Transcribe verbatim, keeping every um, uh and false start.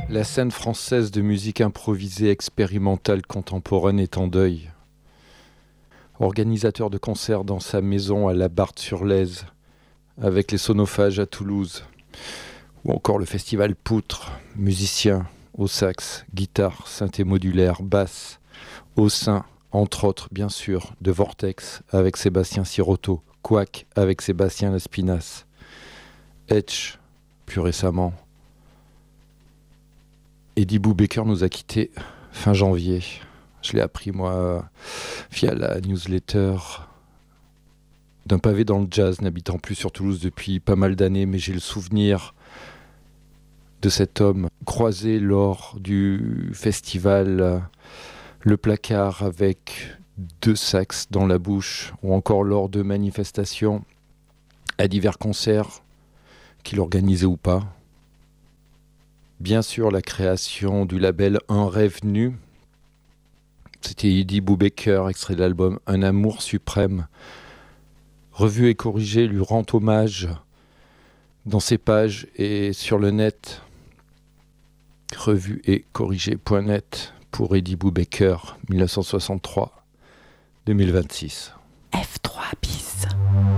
La scène française de musique improvisée expérimentale contemporaine est en deuil. Organisateur de concerts dans sa maison à la Barthe-sur-Lèze, avec les Sonophages à Toulouse, ou encore le festival Poutre, musicien, au sax, guitare, synthé modulaire, basse, au sein, entre autres, bien sûr, de Vortex avec Sébastien Sirotto, Quack avec Sébastien Lespinasse, Etch, plus récemment. Eddie Brubaker nous a quittés fin janvier. Je l'ai appris, moi, via la newsletter d'un pavé dans le jazz, n'habitant plus sur Toulouse depuis pas mal d'années, mais j'ai le souvenir de cet homme croisé lors du festival Le Placard avec deux sax dans la bouche, ou encore lors de manifestations à divers concerts qu'il organisait ou pas. Bien sûr, la création du label Un Rêve Nu. C'était Eddie Brubaker, extrait de l'album Un Amour Suprême. Revu et corrigé lui rend hommage dans ses pages et sur le net. Revu et corrigé point net pour Eddie Brubaker, dix-neuf cent soixante-trois à deux mille vingt-six. F